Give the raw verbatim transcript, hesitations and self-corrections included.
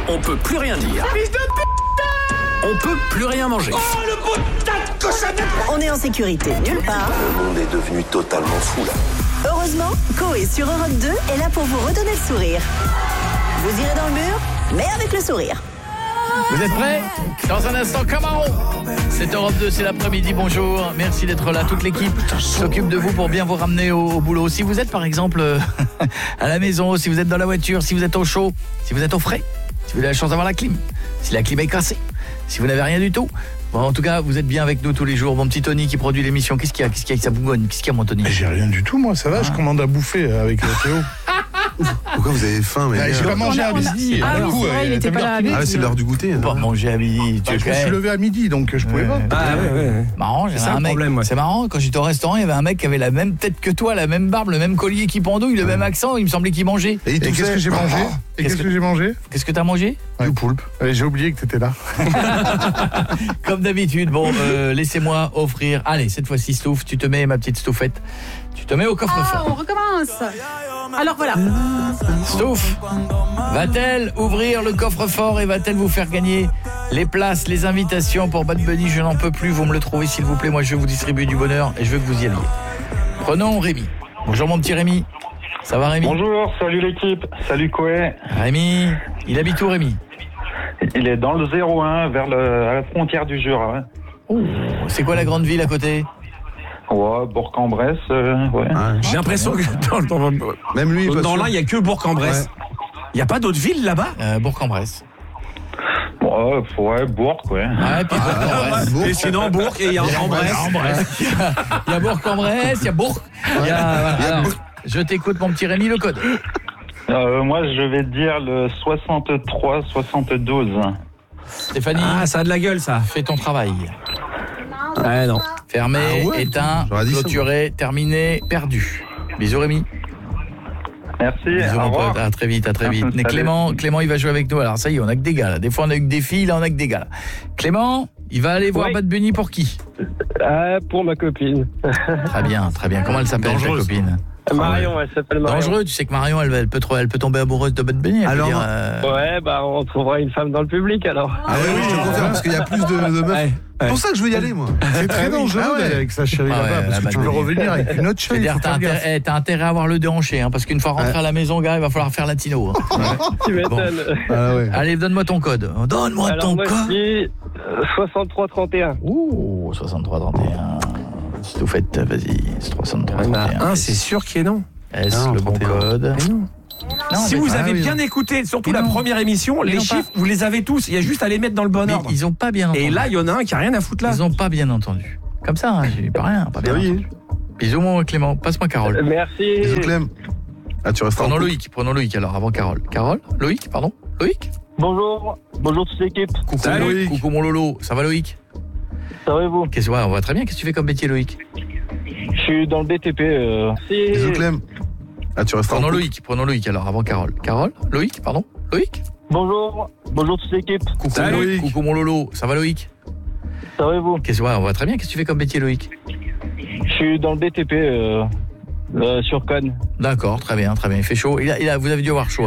on peut plus rien dire. Fils de putain! On peut plus rien manger. Oh, le putain de cochonnette! On est en sécurité nulle part. Le monde est devenu totalement fou, là. Heureusement, Coé sur Europe deux est là pour vous redonner le sourire. Vous irez dans le mur, mais avec le sourire. Vous êtes prêts? Dans un instant, Camaro. C'est Europe deux, c'est l'après-midi, bonjour. Merci d'être là, toute l'équipe s'occupe de vous pour bien vous ramener au, au boulot. Si vous êtes par exemple euh, à la maison, si vous êtes dans la voiture, si vous êtes au chaud, si vous êtes au frais, si vous avez la chance d'avoir la clim, si la clim est cassée, si vous n'avez rien du tout. Bon, en tout cas, vous êtes bien avec nous tous les jours. Mon petit Tony qui produit l'émission, qu'est-ce qu'il y a? Qu'est-ce qu'il y a avec sa bougonne? Qu'est-ce qu'il y a, mon Tony? J'ai rien du tout, moi, ça va, ah. Je commande à bouffer avec le Théo. Pourquoi vous avez faim? Mais bah, j'ai pas mangé à midi. Ah oui, c'est vrai, il était pas là à midi. Ah ouais, c'est l'heure du goûter. Pas manger à midi. Bah, je me suis levé à midi, donc je pouvais ouais. pas. Ah ouais, ouais. Marrant, c'est un mec. Problème, ouais. C'est marrant, quand j'étais au restaurant, il y avait un mec qui avait la même tête que toi, la même barbe, le même collier qui pendouille, le ouais. même accent, il me semblait qu'il mangeait. Et, Et qu'est-ce que j'ai mangé? Et qu'est-ce que j'ai mangé? Qu'est-ce que t'as mangé? Du poulpe. J'ai oublié que t'étais là. Comme d'habitude, bon, euh, laissez-moi offrir. Allez, cette fois-ci, Stouff, tu te mets, ma petite Stouffette, tu te mets au coffre-fort. Ah, on recommence. Alors voilà. Stouff, va-t-elle ouvrir le coffre-fort et va-t-elle vous faire gagner les places, les invitations pour Bad Bunny? Je n'en peux plus, vous me le trouvez s'il vous plaît. Moi, je vais vous distribuer du bonheur et je veux que vous y alliez. Prenons Rémi. Bonjour mon petit Rémi. Ça va Rémi? Bonjour, salut l'équipe, salut Coé. Rémi, il habite où Rémi? Il est dans le zéro un, vers le, à la frontière du Jura. Ouais. Oh, c'est quoi la grande ville à côté? Ouais, Bourg-en-Bresse, euh, ouais. Ah, j'ai l'impression que dans, dans, dans, même lui, dans l'un, il n'y a que Bourg-en-Bresse. Il n'y a pas d'autres villes là-bas? euh, Bourg-en-Bresse. Ouais, ouais, Bourg, ouais. Ouais, puis ah, Bourg, et sinon Bourg, et il y a en-Bresse. Il y a Bourg-en-Bresse, il y a Bourg. Il y a, voilà. Alors, je t'écoute mon petit Rémi, le code. Euh, moi, je vais dire le soixante-trois soixante-douze. Stéphanie. Ah, ça a de la gueule, ça. Fais ton travail. Ah non. Fermé, ah ouais, éteint, clôturé, ça, terminé, perdu. Bisous Rémi. Merci. Bisous mon pote, à très vite, à très vite. Mais Clément, Clément, il va jouer avec nous. Alors ça y est, on a que des gars là. Des fois on a que des filles, là on a que des gars là. Clément, il va aller voir oui. Bad Bunny pour qui? euh, Pour ma copine. Très bien, très bien. Comment elle s'appelle ta copine? Marion, elle s'appelle Marion. Dangereux, tu sais que Marion, elle, elle, peut, trop, elle peut tomber amoureuse de Bad Bunny. Alors, dire, euh... ouais, bah on trouvera une femme dans le public alors. Ah oui, oui, je te confirme parce qu'il y a plus de, de meufs. Ouais. C'est pour ça que je veux y aller, moi. C'est très dangereux ah ouais. avec sa chérie ah ouais, là-bas, parce que tu peux revenir avec une autre chérie. C'est-à-dire, t'as intérêt, eh, t'as intérêt à avoir le déhanché, hein, parce qu'une fois rentré ouais. à la maison, gars, il va falloir faire latino. Hein. Tu m'étonnes. Bon. Ah ouais. Allez, donne-moi ton code. Donne-moi alors, ton moi, code. Je dis soixante-trois trente et un. Ouh, soixante-trois trente et un. C'est tout fait, vas-y. C'est soixante-trois trente et un. Un, c'est sûr qu'il est non. Est-ce le bon code? Non. Non, si vous avez ah, oui, bien non. écouté, surtout mais la non. première émission, mais les chiffres, pas. vous les avez tous. Il y a juste à les mettre dans le bon mais ordre. Ils ont pas bien entendu. Et là, il y en a un qui a rien à foutre là. Ils ont pas bien entendu. Comme ça, hein, j'ai pas rien, pas bien oui. entendu. Bisous mon Clément, passe-moi Carole. Merci. Bisous Clem. Ah, tu restes prenons Loïc, prenons Loïc alors avant Carole. Carole, Loïc, pardon, Loïc. Bonjour, bonjour toute l'équipe. Coucou Salut. Loïc. Coucou mon Lolo, ça va Loïc? Ça va et vous? Qu'est-ce que ouais, on va très bien. Qu'est-ce que tu fais comme métier Loïc? Je suis dans le B T P. Euh... Bisous Clem. Ah, tu restes prenons Loïc, prenons Loïc alors avant Carole. Carole, Loïc, pardon, Loïc. Bonjour, bonjour toute l'équipe. Coucou Salut. Loïc. Coucou mon Lolo, ça va Loïc? Ça va et vous? Qu'est-ce que ouais, on va très bien. Qu'est-ce que tu fais comme métier Loïc? Je suis dans le B T P euh, euh, sur Cannes. D'accord, très bien, très bien. Il fait chaud. Il a, il a, vous avez dû avoir chaud.